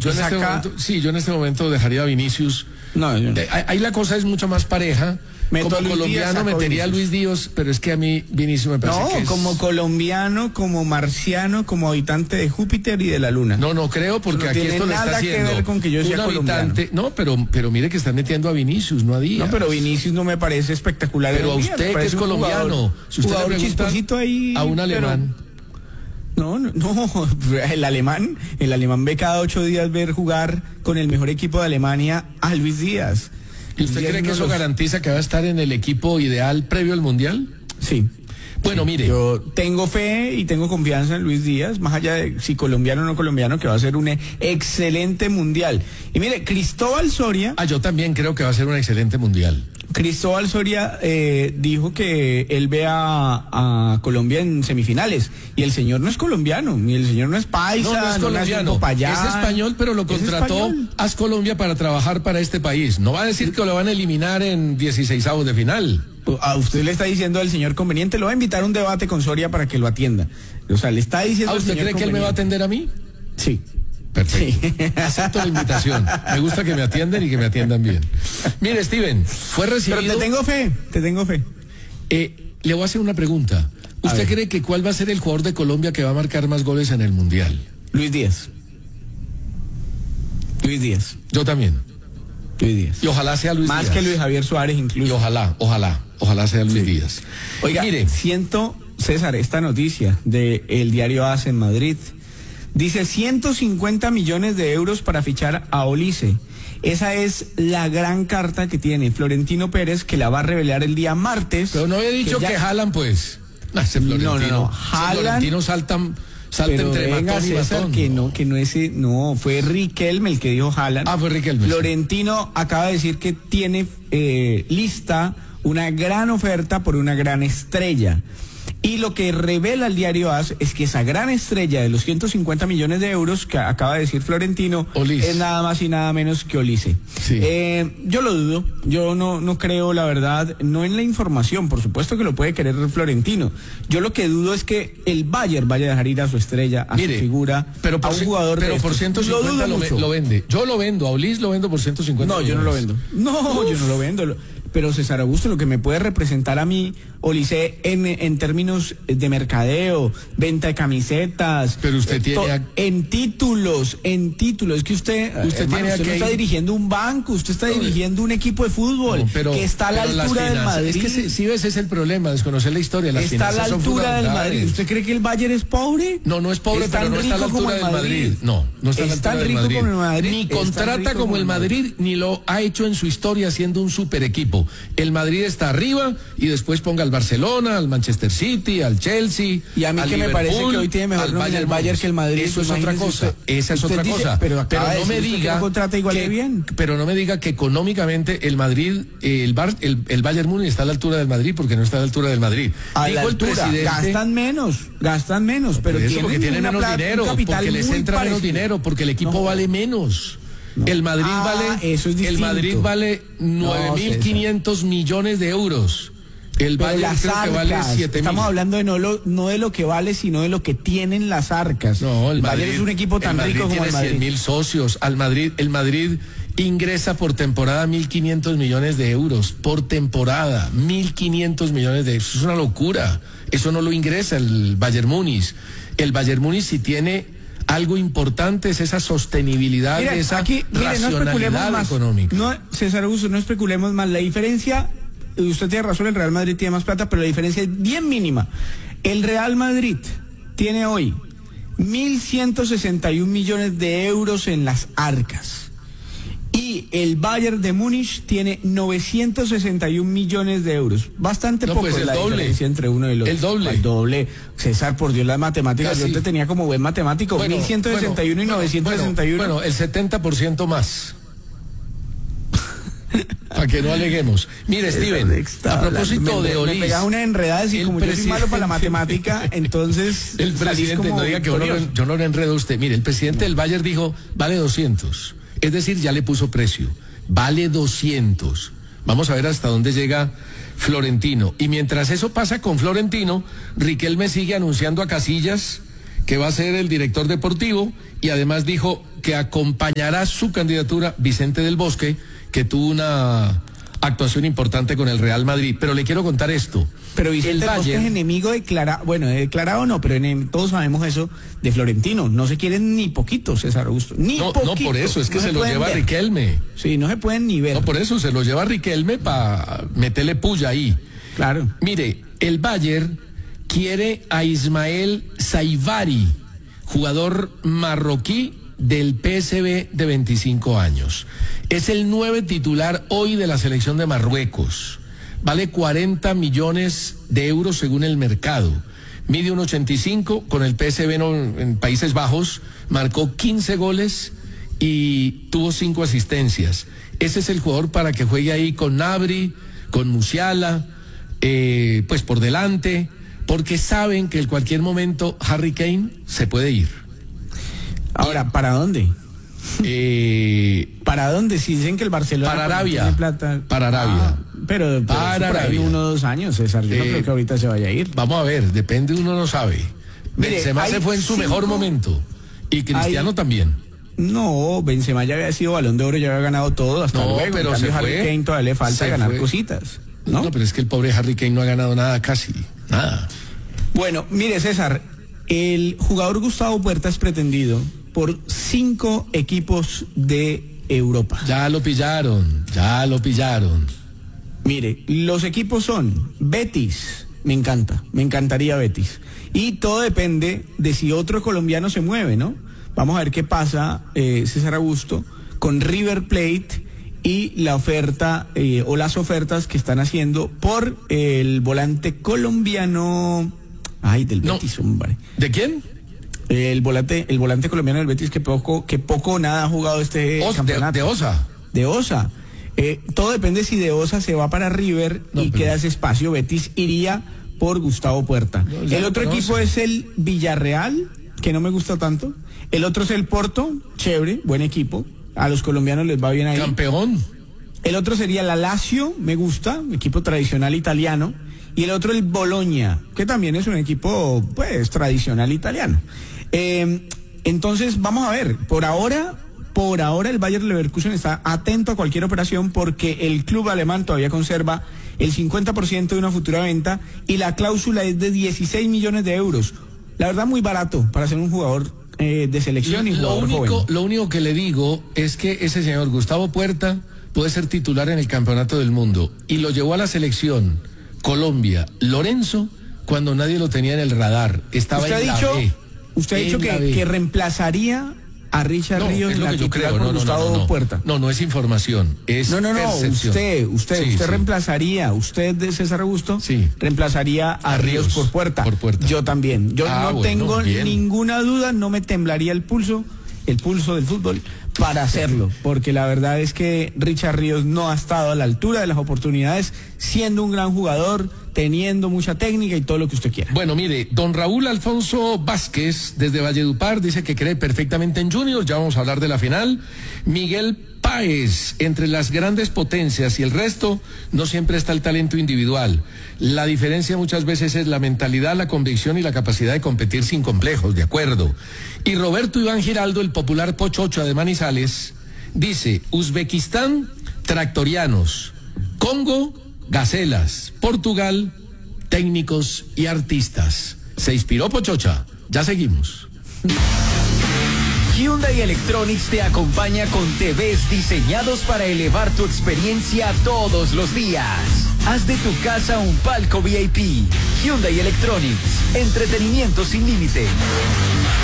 yo en este momento dejaría a Vinicius. No, yo no. Ahí la cosa es mucho más pareja. Meto Como a Luis colombiano Díaz, saco metería a Luis Díaz, pero es que a mí Vinicius me parece que es... como colombiano, como marciano, como habitante de Júpiter y de la Luna. No creo, porque no aquí tiene esto lo está nada haciendo que ver con que yo sea un habitante. colombiano. No, pero mire que están metiendo a Vinicius, no a Díaz. No, pero Vinicius no me parece espectacular. Pero a usted que es colombiano, si usted le pregunta ahí, a un alemán... No, el alemán ve cada 8 días ver jugar con el mejor equipo de Alemania a Luis Díaz. ¿Y usted cree que eso garantiza que va a estar en el equipo ideal previo al Mundial? Sí. Bueno, mire. Yo tengo fe y tengo confianza en Luis Díaz, más allá de si colombiano o no colombiano, que va a ser un excelente Mundial. Y mire, Cristóbal Soria... yo también creo que va a ser un excelente Mundial. Cristóbal Soria dijo que él ve a Colombia en semifinales, y el señor no es colombiano, ni el señor no es paisa, no es colombiano, es español, pero lo contrató AS Colombia para trabajar para este país. No va a decir que lo van a eliminar en 16avos de final. A usted le está diciendo al señor conveniente, lo va a invitar a un debate con Soria para que lo atienda. O sea, le está diciendo ¿A usted cree que él me va a atender a mí? Sí. Perfecto. Sí. Acepto la invitación. Me gusta que me atiendan y que me atiendan bien. Mire, Steven, fue recibido... Pero te tengo fe. Le voy a hacer una pregunta. ¿Usted cree que cuál va a ser el jugador de Colombia que va a marcar más goles en el Mundial? Luis Díaz. Yo también. Luis Díaz. Y ojalá sea Luis Díaz. Más que Luis Javier Suárez incluso. Y ojalá sea Luis Díaz. Oiga, mire, siento, César, esta noticia del diario AS en Madrid. Dice 150 millones de euros para fichar a Olise. Esa es la gran carta que tiene Florentino Pérez, que la va a revelar el día martes. Pero no había dicho que Haaland, pues. Ese Florentino. No. Florentino salta entre matón y César, matón. Fue Riquelme el que dijo Haaland. Fue Riquelme. Florentino acaba de decir que tiene lista una gran oferta por una gran estrella. Y lo que revela el diario AS es que esa gran estrella de los 150 millones de euros que acaba de decir Florentino es nada más y nada menos que Olise. Sí. Yo lo dudo, yo no creo, la verdad, no en la información, por supuesto que lo puede querer Florentino. Yo lo que dudo es que el Bayern vaya a dejar ir a su estrella, a su figura, pero a un jugador pero por 150 lo vende. Yo lo vendo, a Olise lo vendo por 150 millones. Yo no lo vendo. Yo no lo vendo. Pero César Augusto, lo que me puede representar a mí, Olise, en términos de mercadeo, venta de camisetas, pero usted tiene en títulos, es que usted no está dirigiendo un banco, usted está dirigiendo un equipo de fútbol que está a la altura del Madrid. Es que si ves, es el problema, desconocer la historia. Está a la altura del Madrid. ¿Usted cree que el Bayern es pobre? No es pobre, pero no está a la altura del Madrid. No está a la altura del Madrid. Como el Madrid. Ni contrata como el Madrid, ni lo ha hecho en su historia siendo un super equipo. El Madrid está arriba y después ponga al Barcelona, al Manchester City, al Chelsea. Y a mí que me parece que hoy tiene mejor nómina el Bayern que el Madrid. Eso es otra cosa. Esa es otra cosa. Pero no me diga pero no me diga que económicamente el Madrid, el Bayern Múnich está a la altura del Madrid, porque no está a la altura del Madrid. A la altura, gastan menos, pero tienen menos dinero, porque les entra menos dinero, porque el equipo vale menos. No. El Madrid vale 9.500 millones de euros. El Bayern creo que vale 7.000. Estamos hablando de no de lo que vale, sino de lo que tienen las arcas. No, el Bayern es un equipo tan rico como el Madrid. Tiene 100.000 socios. El Madrid ingresa por temporada 1.500 millones de euros. Por temporada, 1.500 millones de euros. Eso es una locura. Eso no lo ingresa el Bayern Múnich. El Bayern Múnich sí tiene algo importante, es esa sostenibilidad, racionalidad económica. César Augusto, no especulemos más. La diferencia, usted tiene razón, el Real Madrid tiene más plata, pero la diferencia es bien mínima. El Real Madrid tiene hoy 1.161 millones de euros en las arcas. Y el Bayern de Múnich tiene 961 millones de euros. Bastante poco pues la diferencia entre uno y el otro. El doble. César, por Dios, las matemáticas. Yo te tenía como buen matemático. 1.161 y 961. Bueno, el 70% más. Para que no aleguemos. Mire, Steven, a propósito de Olise. Me pegaba una enredada y como yo soy malo para la matemática, entonces el presidente, no diga que yo no le enredo a usted. Mire, el presidente del Bayern dijo, vale 200. Es decir, ya le puso precio. Vale 200. Vamos a ver hasta dónde llega Florentino. Y mientras eso pasa con Florentino, Riquelme sigue anunciando a Casillas que va a ser el director deportivo, y además dijo que acompañará su candidatura Vicente del Bosque, que tuvo una actuación importante con el Real Madrid. Pero le quiero contar esto. Pero Vicente del Bosque es enemigo declarado, bueno, declarado no, pero todos sabemos eso de Florentino. No se quieren ni poquito, César Augusto. No, por eso, es que se lo lleva Riquelme. Sí, no se pueden ni ver. No, por eso se lo lleva Riquelme para meterle puya ahí. Claro. Mire, el Bayern quiere a Ismael Saivari, jugador marroquí del PSV de 25 años. Es el 9 titular hoy de la selección de Marruecos. Vale 40 millones de euros según el mercado. Mide 1,85, con el PSV en Países Bajos, marcó 15 goles y tuvo 5 asistencias. Ese es el jugador para que juegue ahí con Gnabry, con Musiala, pues por delante, porque saben que en cualquier momento Harry Kane se puede ir. Ahora, ¿para dónde? ¿Para dónde? Si dicen que el Barcelona para Arabia, tiene plata. Para Arabia. Pero para por ahí 1 o 2 años, César. Yo no creo que ahorita se vaya a ir. Vamos a ver, depende, uno no sabe. Mire, Benzema se fue en su mejor momento. Y Cristiano también. No, Benzema ya había sido Balón de Oro, ya había ganado todo, hasta luego. Pero en cambio, Harry Kane todavía le falta ganar cositas. ¿No? Pero es que el pobre Harry Kane no ha ganado nada, casi nada. Bueno, mire, César, el jugador Gustavo Puerta es pretendido por 5 equipos de Europa. Ya lo pillaron. Mire, los equipos son Betis, me encantaría Betis. Y todo depende de si otro colombiano se mueve, ¿no? Vamos a ver qué pasa, César Augusto, con River Plate y la oferta o las ofertas que están haciendo por el volante colombiano. Ay, del Betis, hombre. ¿De quién? El volante colombiano del Betis que poco o nada ha jugado campeonato. De Osa. Todo depende si de Osa se va para River queda ese espacio. Betis iría por Gustavo Puerta. El otro equipo es el Villarreal, que no me gusta tanto. El otro es el Porto, chévere, buen equipo. A los colombianos les va bien ahí. Campeón. El otro sería la Lazio, me gusta, equipo tradicional italiano. Y el otro el Bologna, que también es un equipo, pues, tradicional italiano. Entonces, vamos a ver, por ahora el Bayer Leverkusen está atento a cualquier operación porque el club alemán todavía conserva el 50% de una futura venta y la cláusula es de 16 millones de euros. La verdad, muy barato para ser un jugador de selección y jugador joven. Lo único que le digo es que ese señor Gustavo Puerta puede ser titular en el Campeonato del Mundo y lo llevó a la selección Colombia Lorenzo cuando nadie lo tenía en el radar. Estaba en la B. Usted ha dicho que reemplazaría a Richard Ríos en la titular por Gustavo Puerta. No es información, es percepción. Usted reemplazaría, usted de César Augusto, reemplazaría a Ríos por Puerta. Yo también. Yo no tengo ninguna duda, no me temblaría el pulso del fútbol para hacerlo, porque la verdad es que Richard Ríos no ha estado a la altura de las oportunidades, siendo un gran jugador, teniendo mucha técnica y todo lo que usted quiera. Bueno, mire, don Raúl Alfonso Vázquez, desde Valledupar, dice que cree perfectamente en Junior, ya vamos a hablar de la final. Miguel Páez, entre las grandes potencias y el resto, no siempre está el talento individual. La diferencia muchas veces es la mentalidad, la convicción y la capacidad de competir sin complejos, de acuerdo. Y Roberto Iván Giraldo, el popular Pochocha de Manizales, dice, Uzbekistán, tractorianos, Congo, gacelas, Portugal, técnicos y artistas. ¿Se inspiró Pochocha? Ya seguimos. Hyundai Electronics te acompaña con TVs diseñados para elevar tu experiencia todos los días. Haz de tu casa un palco VIP. Hyundai Electronics, entretenimiento sin límite.